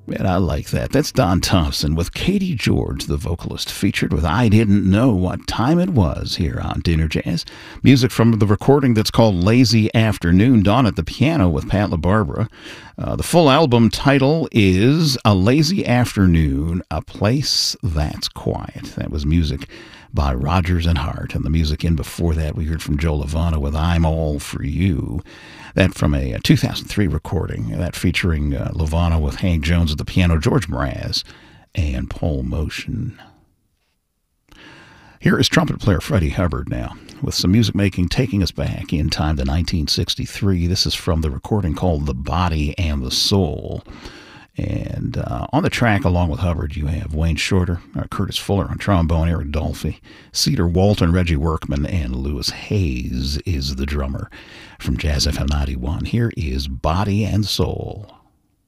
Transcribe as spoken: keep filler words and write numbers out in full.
Man, I like that. That's Don Thompson with Katie George, the vocalist, featured with I Didn't Know What Time It Was here on Dinner Jazz. Music from the recording that's called Lazy Afternoon. Dawn at the piano with Pat LaBarbera. Uh, the full album title is A Lazy Afternoon, A Place That's Quiet. That was music by Rodgers and Hart. And the music in before that, we heard from Joe Lovano with I'm All For You. That from a, a two thousand three recording, that featuring uh, Lovano with Hank Jones at the piano, George Mraz, and Paul Motion. Here is trumpet player Freddie Hubbard now, with some music making taking us back in time to nineteen sixty-three. This is from the recording called The Body and the Soul. And uh, on the track, along with Hubbard, you have Wayne Shorter, uh, Curtis Fuller on trombone, Eric Dolphy, Cedar Walton, Reggie Workman, and Lewis Hayes is the drummer. From Jazz F M ninety-one, here is Body and Soul.